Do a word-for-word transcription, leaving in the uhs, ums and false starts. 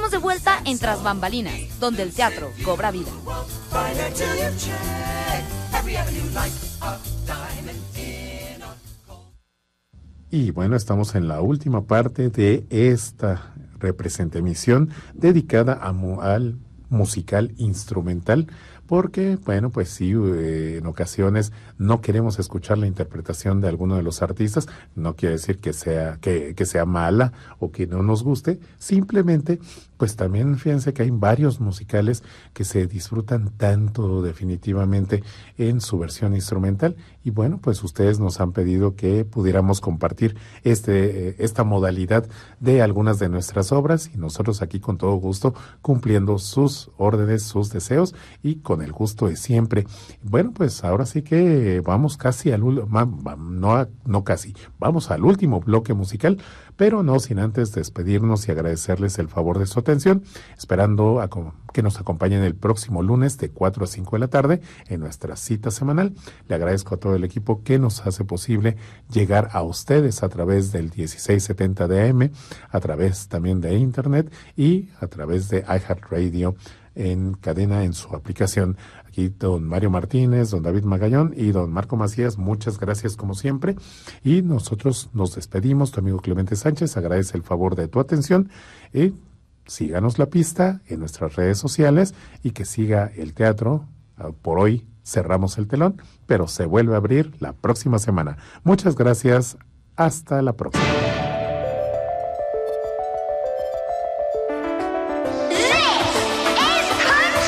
Estamos de vuelta en Tras Bambalinas, donde el teatro cobra vida. Y bueno, estamos en la última parte de esta representa emisión dedicada a mu al musical instrumental, porque, bueno, pues sí, eh, en ocasiones no queremos escuchar la interpretación de alguno de los artistas. No quiere decir que sea, que, que sea mala o que no nos guste, simplemente, pues también fíjense que hay varios musicales que se disfrutan tanto definitivamente en su versión instrumental, y bueno, pues ustedes nos han pedido que pudiéramos compartir este, eh, esta modalidad de algunas de nuestras obras, y nosotros aquí con todo gusto cumpliendo sus órdenes, sus deseos, y con el gusto de siempre. Bueno, pues ahora sí que vamos casi al no, no casi, vamos al último bloque musical, pero no sin antes despedirnos y agradecerles el favor de su atención, esperando a que nos acompañen el próximo lunes de cuatro a cinco de la tarde en nuestra cita semanal. Le agradezco a todo el equipo que nos hace posible llegar a ustedes a través del dieciséis setenta de A M, a través también de internet y a través de iHeartRadio en cadena en su aplicación. Aquí don Mario Martínez, don David Magallón y don Marco Macías, muchas gracias como siempre, y nosotros nos despedimos. Tu amigo Clemente Sánchez agradece el favor de tu atención, y síganos la pista en nuestras redes sociales, y que siga el teatro. Por hoy cerramos el telón, pero se vuelve a abrir la próxima semana. Muchas gracias, hasta la próxima.